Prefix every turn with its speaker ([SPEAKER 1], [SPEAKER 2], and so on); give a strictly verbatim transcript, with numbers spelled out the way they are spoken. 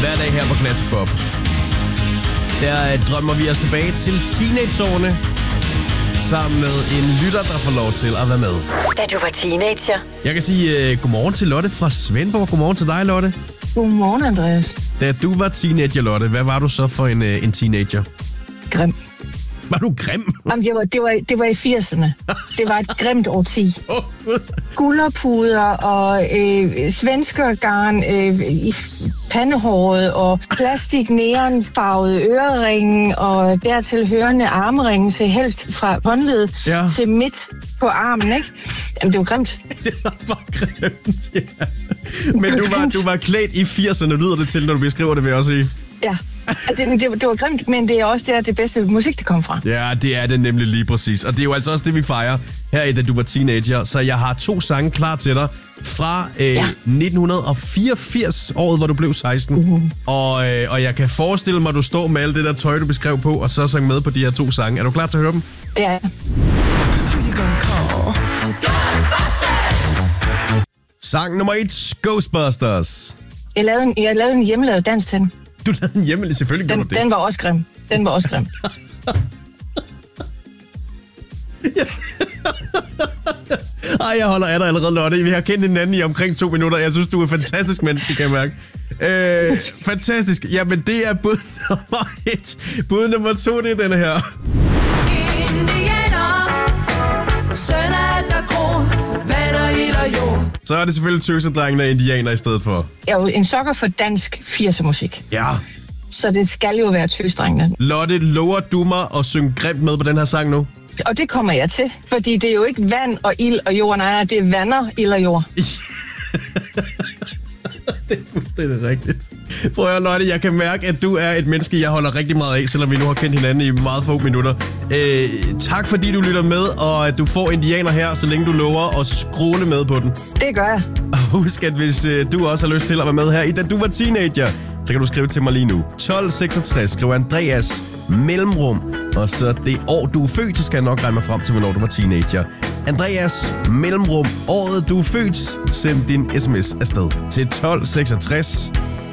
[SPEAKER 1] Hver dag her på Classic Pop. Der drømmer vi os tilbage til teenageårene sammen med en lytter, der får lov til at være med.
[SPEAKER 2] Da du var teenager.
[SPEAKER 1] Jeg kan sige uh, godmorgen til Lotte fra Svendborg. Godmorgen til dig, Lotte.
[SPEAKER 3] Godmorgen, Andreas.
[SPEAKER 1] Da du var teenager, Lotte, hvad var du så for en, uh, en teenager?
[SPEAKER 3] Grim.
[SPEAKER 1] Var du grim?
[SPEAKER 3] Jamen, det, var, det, var, det var i firserne. Det var et grimt årti.
[SPEAKER 1] Oh,
[SPEAKER 3] Gulderpuder og øh, svenskergarn øh, i pandehåret og plastik neonfarvede øreringe og dertil hørende armringe til helst fra håndledet
[SPEAKER 1] ja.
[SPEAKER 3] til midt på armen, ikke? Jamen, det var grimt.
[SPEAKER 1] Det var bare grimt, ja. Men du var, du var klædt i firserne, lyder det til, når du beskriver det, vil jeg også sige.
[SPEAKER 3] Ja. Det, det, det var grimt, men det er også der, det bedste musik, det kom fra.
[SPEAKER 1] Ja, det er det nemlig lige præcis. Og det er jo altså også det, vi fejrer her i Da Du Var Teenager. Så jeg har to sange klar til dig fra øh, ja. nitten fireogfirs, året, hvor du blev seksten. Uh-huh. Og, øh, og jeg kan forestille mig, at du står med alt det der tøj, du beskrev på, og så sang med på de her to sange. Er du klar til at høre dem?
[SPEAKER 3] Ja.
[SPEAKER 1] Sang nummer et, Ghostbusters.
[SPEAKER 3] Jeg lavede en, jeg lavede en hjemmelavet dans til den.
[SPEAKER 1] Du lavede en hjemme, selvfølgelig
[SPEAKER 3] den,
[SPEAKER 1] gjorde du det.
[SPEAKER 3] Den var også grim. Den var også grim.
[SPEAKER 1] Ej, jeg holder af dig allerede, Lotte. Vi har kendt hinanden i omkring to minutter. Jeg synes, du er et fantastisk menneske, kan jeg mærke. Øh, fantastisk. Jamen, det er bud nummer et. Bud nummer to, det er denne her. Indianer, søn af der grå, vander ild og jord. Så er det selvfølgelig tøsedrengene og indianer i stedet for.
[SPEAKER 3] Jeg er jo en sokker for dansk firser musik.
[SPEAKER 1] Ja.
[SPEAKER 3] Så det skal jo være tøsedrengene.
[SPEAKER 1] Lotte, lover du mig at synge grimt med på den her sang nu?
[SPEAKER 3] Og det kommer jeg til, fordi det er jo ikke vand og ild og jord, nej, det er vander, ild og jord.
[SPEAKER 1] Det er fuldstændig rigtigt. Prøv at høre, Lotte, jeg kan mærke, at du er et menneske, jeg holder rigtig meget af, selvom vi nu har kendt hinanden i meget få minutter. Øh, tak fordi du lytter med, og at du får indianer her, så længe du lover at scrolle med på den.
[SPEAKER 3] Det gør jeg.
[SPEAKER 1] Og husk, at hvis øh, du også har lyst til at være med her i Da Du Var Teenager, så kan du skrive til mig lige nu. tolv seksogtres, skriv Andreas mellemrum, og så det år, du er født, så skal jeg nok regne mig frem til, hvornår du var teenager. Andreas mellemrum, året du er født, send din sms afsted til tolv seksogtres.